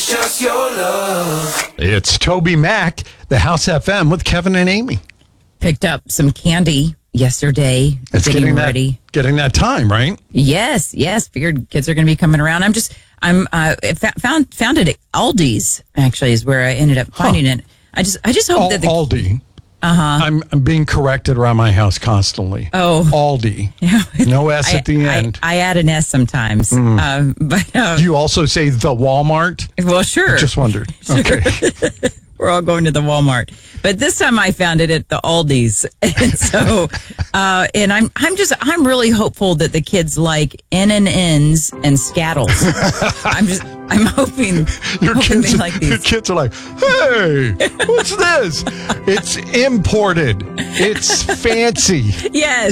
just your love. It's Toby Mac, the House FM with Kevin and Amy. Picked up some candy yesterday. It's getting that time, right? Yes. Figured kids are going to be coming around. Found it at Aldi's. Actually, is where I ended up finding it. I just hope that Aldi. I'm being corrected around my house constantly. Oh, Aldi. No S at the end. I add an S sometimes. Do you also say the Walmart? Well, sure. Just wondered. Sure. Okay. We're all going to the Walmart, but this time I found it at the Aldi's, and so, and I'm really hopeful that the kids like N&Ns and Skittles. I'm hoping they like these. Your kids are like, hey, what's this? It's imported. It's fancy. Yes.